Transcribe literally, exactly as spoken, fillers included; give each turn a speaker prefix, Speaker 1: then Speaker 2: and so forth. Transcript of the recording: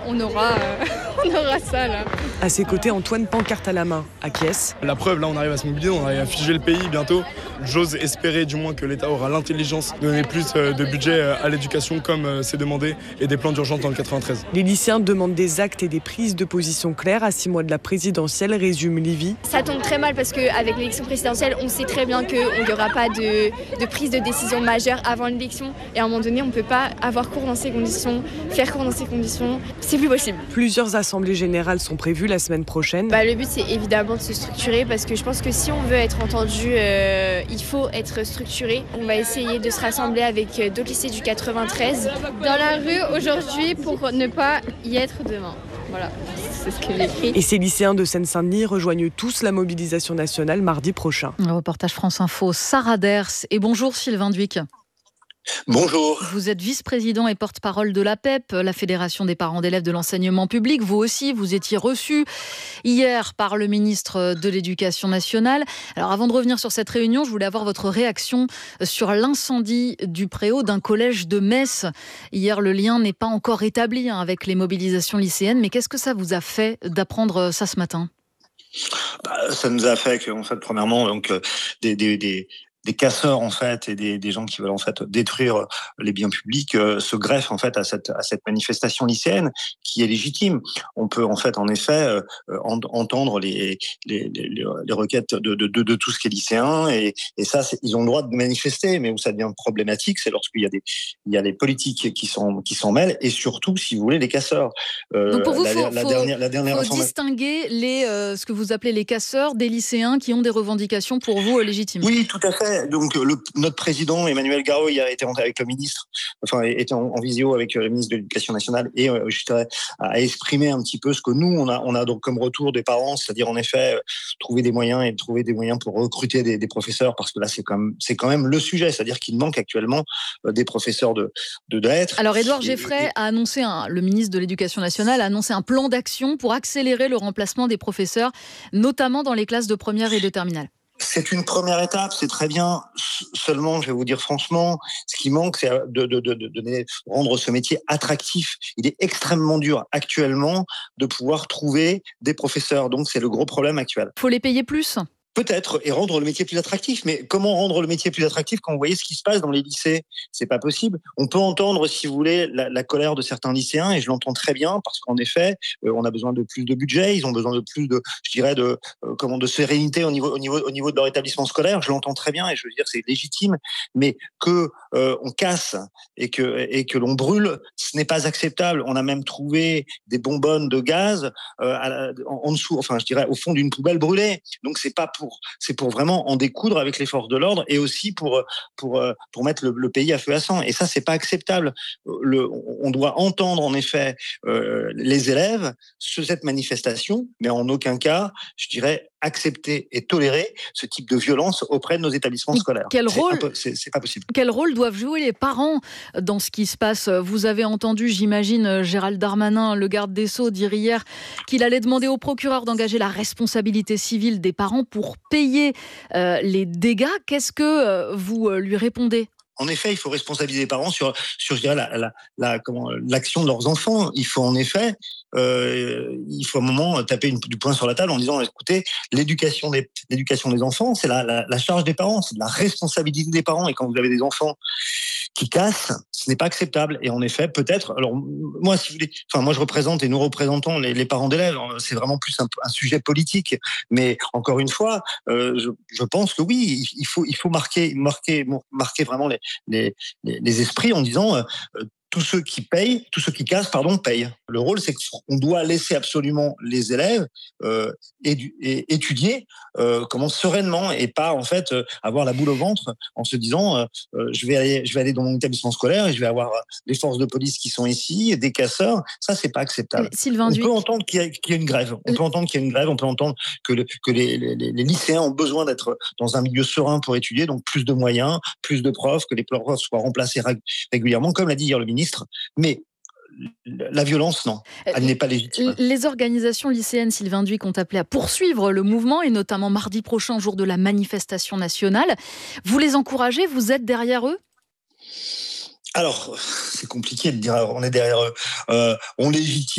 Speaker 1: on aura, euh, on aura ça là.
Speaker 2: À ses côtés, Antoine, pancarte à la main, acquiesce.
Speaker 3: La preuve, là, on arrive à se mobiliser, on arrive à figer le pays bientôt. J'ose espérer du moins que l'État aura l'intelligence de donner plus de budget à l'éducation comme c'est demandé et des plans d'urgence dans le quatre-vingt-treize.
Speaker 2: Les lycéens demandent des actes et des prises de position claires à six mois de la présidentielle, résume Livy.
Speaker 1: Ça tombe très mal parce qu'avec l'élection présidentielle, on sait très bien qu'il n'y aura pas de, de prise de décision majeure avant l'élection. Et à un moment donné, on ne peut pas avoir cours dans ces conditions, faire cours dans ces conditions. C'est plus possible.
Speaker 2: Plusieurs assemblées générales sont prévues la semaine prochaine.
Speaker 1: Bah, le but, c'est évidemment de se structurer parce que je pense que si on veut être entendu, euh, il faut être structuré. On va essayer de se rassembler avec d'autres lycées du quatre-vingt-treize dans la rue aujourd'hui pour ne pas y être demain. Voilà, c'est ce que j'ai écrit.
Speaker 2: Et ces lycéens de Seine-Saint-Denis rejoignent tous la mobilisation nationale mardi prochain.
Speaker 4: Un reportage France Info, Sarah Ders. Et bonjour Sylvain Dhuicq.
Speaker 5: Bonjour.
Speaker 4: Vous êtes vice-président et porte-parole de l'A P E P, la Fédération des parents d'élèves de l'enseignement public. Vous aussi, vous étiez reçu hier par le ministre de l'Éducation nationale. Alors avant de revenir sur cette réunion, je voulais avoir votre réaction sur l'incendie du préau d'un collège de Metz. Hier, le lien n'est pas encore établi hein, avec les mobilisations lycéennes, mais qu'est-ce que ça vous a fait d'apprendre ça ce matin ?
Speaker 5: Bah, ça nous a fait que, en fait, premièrement, donc, euh, des, des, des des casseurs en fait et des, des gens qui veulent en fait détruire les biens publics euh, se greffent en fait à cette à cette manifestation lycéenne qui est légitime. On peut en fait en effet euh, en, entendre les les, les les requêtes de de de, de tout ce qui est lycéen et et ça c'est, ils ont le droit de manifester, mais où ça devient problématique, c'est lorsqu'il y a des il y a les politiques qui sont qui s'en mêlent et surtout si vous voulez les casseurs.
Speaker 4: Euh, Donc pour vous, il faut,
Speaker 5: la
Speaker 4: faut,
Speaker 5: dernière, la dernière
Speaker 4: faut distinguer les euh, ce que vous appelez les casseurs des lycéens qui ont des revendications pour vous euh, légitimes.
Speaker 5: Oui, tout à fait. Donc, le, notre président, Emmanuel Garot, il a été avec le ministre, enfin, était en, en visio avec le ministre de l'Éducation nationale et, euh, je dirais, à exprimer un petit peu ce que nous, on a, on a donc comme retour des parents, c'est-à-dire, en effet, euh, trouver des moyens et trouver des moyens pour recruter des, des professeurs, parce que là, c'est quand même, c'est quand même le sujet, c'est-à-dire qu'il manque actuellement euh, des professeurs de, de lettres.
Speaker 4: Alors, Édouard Geffray a annoncé, un, le ministre de l'Éducation nationale a annoncé un plan d'action pour accélérer le remplacement des professeurs, notamment dans les classes de première et de terminale.
Speaker 5: C'est une première étape, c'est très bien. Seulement, je vais vous dire franchement, ce qui manque, c'est de, de, de, de, de rendre ce métier attractif. Il est extrêmement dur actuellement de pouvoir trouver des professeurs. Donc, c'est le gros problème actuel.
Speaker 4: Il faut les payer plus ?
Speaker 5: Peut-être, et rendre le métier plus attractif. Mais comment rendre le métier plus attractif quand vous voyez ce qui se passe dans les lycées ? C'est pas possible. On peut entendre, si vous voulez, la, la colère de certains lycéens, et je l'entends très bien, parce qu'en effet, euh, on a besoin de plus de budget, ils ont besoin de plus de, je dirais, de, euh, comment, de sérénité au niveau, au niveau, au niveau de leur établissement scolaire. Je l'entends très bien, et je veux dire, c'est légitime. Mais que euh, on casse et que et que l'on brûle, ce n'est pas acceptable. On a même trouvé des bonbonnes de gaz euh, à, en, en dessous, enfin, je dirais, au fond d'une poubelle brûlée. Donc, c'est pas pour c'est pour vraiment en découdre avec les forces de l'ordre et aussi pour pour pour mettre le, le pays à feu à sang. Et ça, c'est pas acceptable. Le, on doit entendre en effet euh, les élèves sur cette manifestation, mais en aucun cas, je dirais, accepter et tolérer ce type de violence auprès de nos établissements scolaires.
Speaker 4: Quel rôle,
Speaker 5: c'est, impo- c'est, c'est pas possible.
Speaker 4: Quel rôle doivent jouer les parents dans ce qui se passe ? Vous avez entendu, j'imagine, Gérald Darmanin, le garde des Sceaux, dire hier qu'il allait demander au procureur d'engager la responsabilité civile des parents pour payer euh, les dégâts. Qu'est-ce que euh, vous euh, lui répondez ?
Speaker 5: En effet, il faut responsabiliser les parents sur, sur je dirais, la, la, la, comment, l'action de leurs enfants. Il faut en effet, euh, il faut à un moment taper une, du poing sur la table en disant, écoutez, l'éducation des, l'éducation des enfants, c'est la, la, la charge des parents, c'est de la responsabilité des parents. Et quand vous avez des enfants qui cassent, ce n'est pas acceptable. Et en effet, peut-être, alors moi, si vous voulez, enfin moi je représente et nous représentons les, les parents d'élèves. C'est vraiment plus un, un sujet politique. Mais encore une fois, euh, je, je pense que oui, il faut, il faut marquer, marquer, marquer vraiment les Les, les, les esprits en disant euh, tous ceux qui payent, tous ceux qui cassent, pardon, payent. Le rôle, c'est qu'on doit laisser absolument les élèves euh, édu- et étudier euh, comment sereinement et pas en fait euh, avoir la boule au ventre en se disant euh, euh, je vais aller, je vais aller dans mon établissement scolaire et je vais avoir les forces de police qui sont ici, des casseurs. Ça, c'est pas acceptable.
Speaker 4: Sylvain
Speaker 5: on
Speaker 4: Dhuicq.
Speaker 5: peut entendre qu'il y, a, qu'il y a une grève. On peut entendre qu'il y a une grève. On peut entendre que, le, que les, les, les lycéens ont besoin d'être dans un milieu serein pour étudier, donc plus de moyens, plus de profs, que les profs soient remplacés régulièrement, comme l'a dit hier le ministre. Mais la violence, non, elle n'est pas légitime.
Speaker 4: Les organisations lycéennes, Sylvain Dhuicq, ont appelé à poursuivre le mouvement, et notamment mardi prochain, jour de la manifestation nationale. Vous les encouragez ? Vous êtes derrière eux ?
Speaker 5: Alors, c'est compliqué de dire on est derrière eux. Euh, on légitime